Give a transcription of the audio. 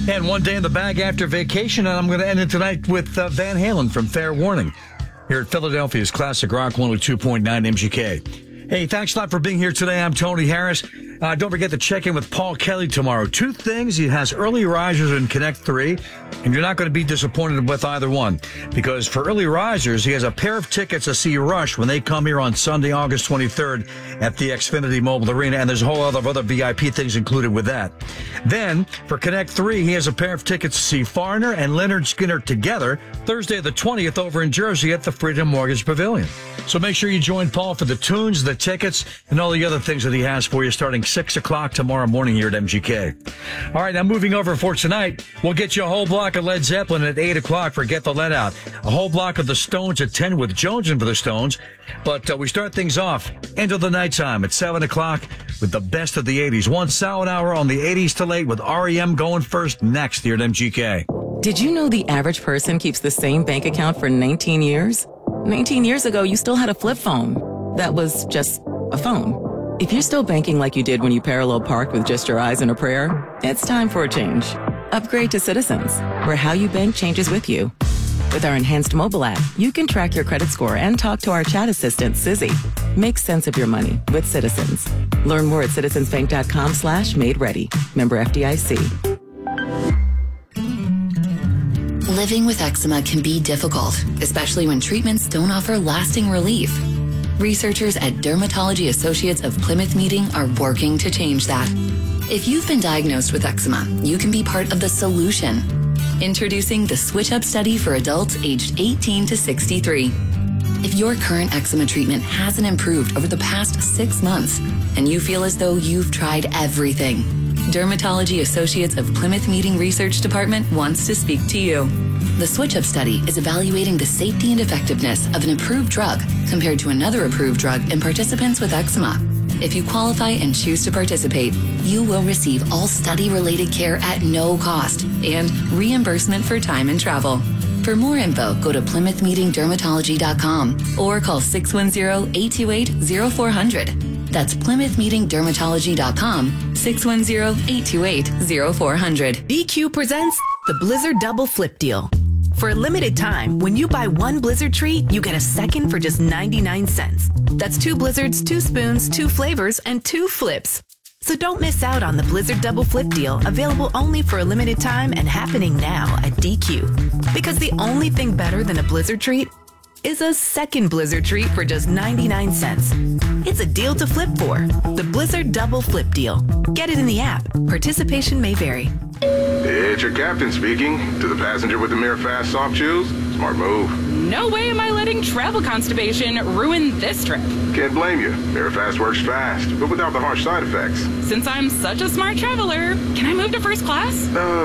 And one day in the bag after vacation, and I'm going to end it tonight with Van Halen from Fair Warning here at Philadelphia's Classic Rock 102.9 MGK. Hey, thanks a lot for being here today. I'm Tony Harris. Don't forget to check in with Paul Kelly tomorrow. Two things. He has early risers in Connect 3, and you're not going to be disappointed with either one. Because for early risers, he has a pair of tickets to see Rush when they come here on Sunday, August 23rd at the Xfinity Mobile Arena, and there's a whole lot of other VIP things included with that. Then, for Connect 3, he has a pair of tickets to see Foreigner and Leonard Skinner together Thursday the 20th over in Jersey at the Freedom Mortgage Pavilion. So make sure you join Paul for the tunes, the tickets, and all the other things that he has for you starting 6 o'clock tomorrow morning here at MGK. All right, now moving over for tonight, we'll get you a whole block of Led Zeppelin at 8 o'clock for Get the Lead Out. A whole block of the Stones at 10 with Jonesing for the Stones. But we start things off into the nighttime at 7 o'clock with the best of the 80s. One solid hour on the 80s to late with REM going first next here at MGK. Did you know the average person keeps the same bank account for 19 years? 19 years ago, you still had a flip phone. That was just a phone. If you're still banking like you did when you parallel parked with just your eyes and a prayer, it's time for a change. Upgrade to Citizens, where how you bank changes with you. With our enhanced mobile app, you can track your credit score and talk to our chat assistant, Sizzy. Make sense of your money with Citizens. Learn more at citizensbank.com/made-ready. Member FDIC. Living with eczema can be difficult, especially when treatments don't offer lasting relief. Researchers at Dermatology Associates of Plymouth Meeting are working to change that. If you've been diagnosed with eczema, you can be part of the solution. Introducing the Switch Up study for adults aged 18 to 63. If your current eczema treatment hasn't improved over the past 6 months, and you feel as though you've tried everything, Dermatology Associates of Plymouth Meeting Research Department wants to speak to you. The Switch Up study is evaluating the safety and effectiveness of an approved drug compared to another approved drug in participants with eczema. If you qualify and choose to participate, you will receive all study-related care at no cost and reimbursement for time and travel. For more info, go to PlymouthMeetingDermatology.com or call 610-828-0400. That's PlymouthMeetingDermatology.com, 610-828-0400. DQ presents the Blizzard Double Flip Deal. For a limited time, when you buy one Blizzard treat, you get a second for just 99 cents. That's 2 Blizzards, 2 spoons, 2 flavors, and 2 flips. So don't miss out on the Blizzard Double Flip Deal, available only for a limited time and happening now at DQ. Because the only thing better than a Blizzard treat is a second Blizzard treat for just 99 cents. It's a deal to flip for. The Blizzard Double Flip Deal. Get it in the app. Participation may vary. It's your captain speaking. To the passenger with the Mirror Fast soft shoes, smart move. No way am I letting travel constipation ruin this trip. Can't blame you. Mirror Fast works fast, but without the harsh side effects. Since I'm such a smart traveler, can I move to first class?